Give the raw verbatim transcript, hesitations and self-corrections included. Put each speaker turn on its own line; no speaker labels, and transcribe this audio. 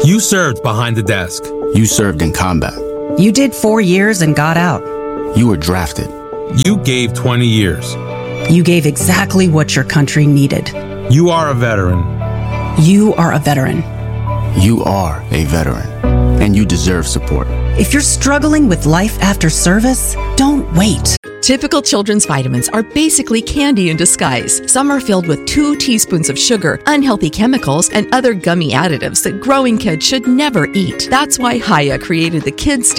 You served behind the desk.
You served in combat.
You did four years and got out.
You were drafted.
You gave twenty years.
You gave exactly what your country needed.
You are a veteran.
You are a veteran.
You are a veteran, and you deserve support.
If you're struggling with life after service, don't wait.
Typical children's vitamins are basically candy in disguise. Some are filled with two teaspoons of sugar, unhealthy chemicals, and other gummy additives that growing kids should never eat. That's why Hiya created the Kids